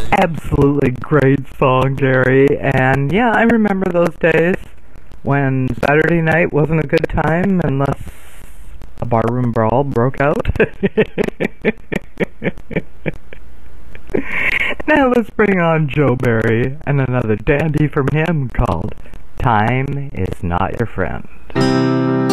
Absolutely great song, Gary. And yeah, I remember those days when Saturday night wasn't a good time unless a barroom brawl broke out. Now let's bring on Joe Barry and another dandy from him called Time Is Not Your Friend.